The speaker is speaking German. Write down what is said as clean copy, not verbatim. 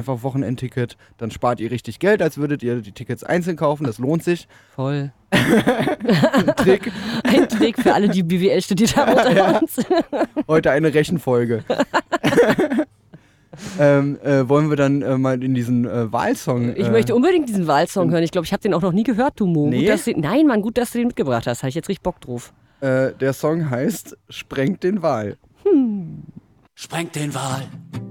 einfach Wochenendticket. Dann spart ihr richtig Geld, als würdet ihr die Tickets einzeln kaufen. Das lohnt sich. Voll. Trick. Ein Trick für alle, die BWL studiert haben unter uns. Heute eine Rechenfolge. Wollen wir dann mal in diesen Wahlsong... Ich möchte unbedingt diesen Wahlsong hören. Ich glaube, ich habe den auch noch nie gehört, du Mo. Nee? Nein, Mann, gut, dass du den mitgebracht hast. Habe ich jetzt richtig Bock drauf. Der Song heißt Sprengt den Wal. Sprengt den Wal,